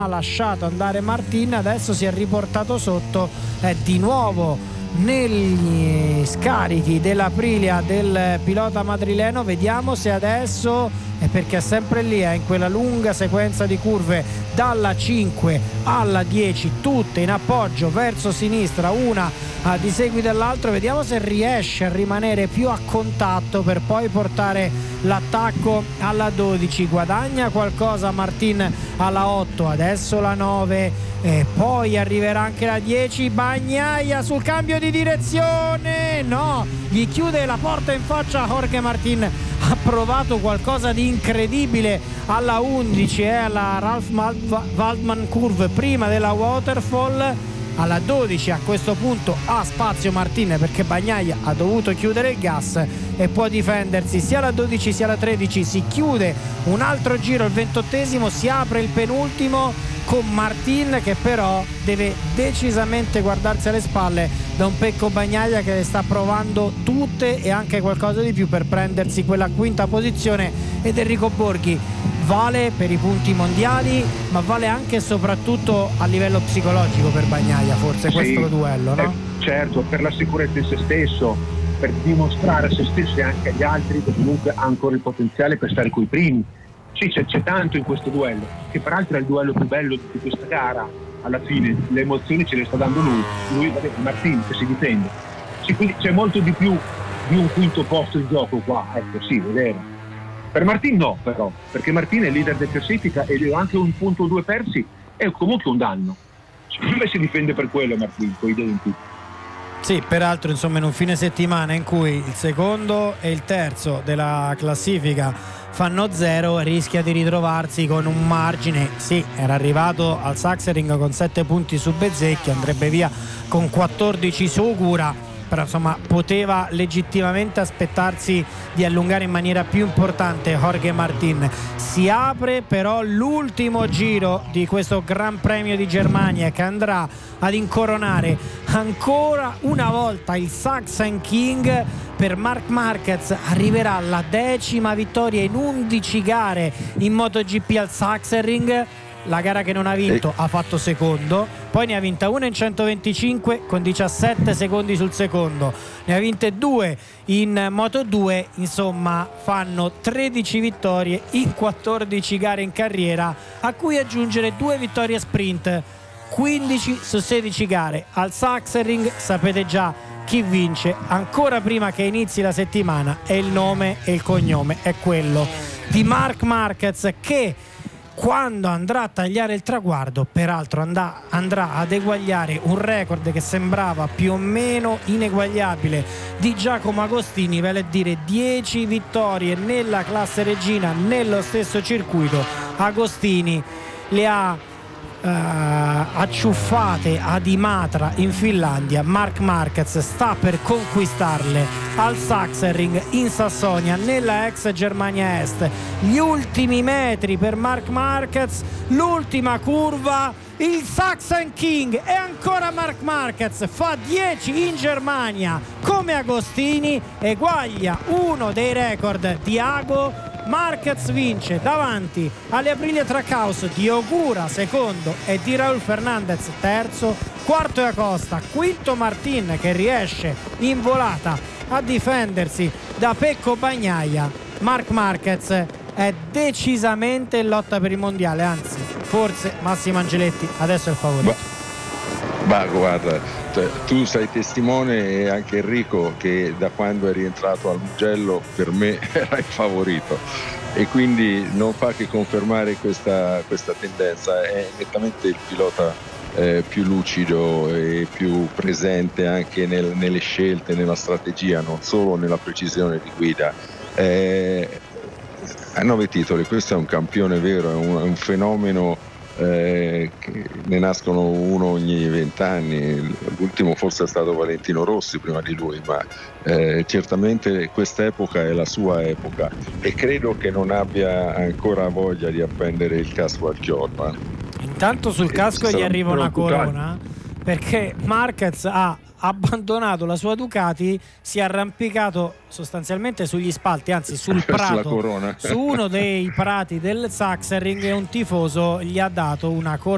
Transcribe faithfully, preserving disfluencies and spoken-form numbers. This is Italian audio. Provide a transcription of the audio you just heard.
ha lasciato andare Martin, adesso si è riportato sotto eh, di nuovo negli scarichi dell'Aprilia del pilota madrileno. Vediamo se adesso è, perché è sempre lì eh, in quella lunga sequenza di curve dalla cinque alla dieci, tutte in appoggio verso sinistra, una a di seguito dell'altro. Vediamo se riesce a rimanere più a contatto per poi portare l'attacco alla dodici. Guadagna qualcosa Martin alla otto, adesso la nove e poi arriverà anche la dieci. Bagnaia sul cambio di direzione, no, gli chiude la porta in faccia Jorge Martin. Ha provato qualcosa di incredibile alla undici, eh, alla Ralph Waldman Curve prima della waterfall. Alla dodici a questo punto ha spazio Martin perché Bagnaia ha dovuto chiudere il gas e può difendersi sia alla dodici sia alla tredici. Si chiude un altro giro, il ventottesimo, si apre il penultimo con Martin che però deve decisamente guardarsi alle spalle da un Pecco Bagnaia che le sta provando tutte e anche qualcosa di più per prendersi quella quinta posizione. Ed Enrico Borghi vale per i punti mondiali, ma vale anche e soprattutto a livello psicologico per Bagnaia, forse sì, questo duello, no? Eh, certo, per la sicurezza in se stesso, per dimostrare a se stesso e anche agli altri che comunque ha ancora il potenziale per stare coi primi. Sì, c'è, c'è tanto in questo duello, che peraltro è il duello più bello di questa gara. Alla fine le emozioni ce le sta dando lui, lui vedete, Martin che si difende. Sì, quindi c'è molto di più di un quinto posto in gioco qua, ecco, sì, è vero. Per Martin no, però, perché Martin è leader del classifica e anche un punto o due persi è comunque un danno. Secondo me si difende per quello Martin, con i denti. Sì, peraltro insomma in un fine settimana in cui il secondo e il terzo della classifica fanno zero, rischia di ritrovarsi con un margine. Sì, era arrivato al Sachsenring con sette punti su Bezzecchi, andrebbe via con quattordici su Ogura, però insomma poteva legittimamente aspettarsi di allungare in maniera più importante Jorge Martin. Si apre però l'ultimo giro di questo Gran Premio di Germania che andrà ad incoronare ancora una volta il Sachsen King. Per Marc Marquez arriverà la decima vittoria in undici gare in MotoGP al Sachsenring. La gara che non ha vinto e... ha fatto secondo, poi ne ha vinta una in centoventicinque con diciassette secondi sul secondo, ne ha vinte due in Moto due, insomma fanno tredici vittorie in quattordici gare in carriera, a cui aggiungere due vittorie sprint, quindici su sedici gare al Sachsenring. Sapete già chi vince ancora prima che inizi la settimana, e il nome e il cognome è quello di Marc Marquez, che quando andrà a tagliare il traguardo peraltro andrà, andrà ad eguagliare un record che sembrava più o meno ineguagliabile di Giacomo Agostini, vale a dire dieci vittorie nella classe regina nello stesso circuito. Agostini le ha Uh, acciuffate ad Imatra in Finlandia. Marc Marquez sta per conquistarle al Sachsenring in Sassonia nella ex Germania Est. Gli ultimi metri per Marc Marquez, l'ultima curva, il Sachsen King e ancora Marc Marquez fa dieci in Germania come Agostini, eguaglia uno dei record di Ago. Marquez vince davanti alle Aprilia Trackhouse di Ogura secondo e di Raúl Fernández terzo, quarto è Acosta, quinto Martin che riesce in volata a difendersi da Pecco Bagnaia. Marc Marquez è decisamente in lotta per il mondiale, anzi forse Massimo Angeletti adesso è il favorito. Ma guarda, cioè, tu sei testimone e anche Enrico che da quando è rientrato al Mugello per me era il favorito, e quindi non fa che confermare questa, questa tendenza. È nettamente il pilota eh, più lucido e più presente anche nel, nelle scelte, nella strategia, non solo nella precisione di guida. Eh, a nove titoli, questo è un campione vero, è un, è un fenomeno. Eh, che ne nascono uno ogni vent'anni. L'ultimo forse è stato Valentino Rossi prima di lui, ma eh, certamente quest'epoca è la sua epoca, e credo che non abbia ancora voglia di appendere il casco al chiodo. Eh. Intanto sul casco gli arriva una corona, perché Marquez ha abbandonato la sua Ducati, si è arrampicato sostanzialmente sugli spalti, anzi sul prato, su uno dei prati del Sachsenring, e un tifoso gli ha dato una corona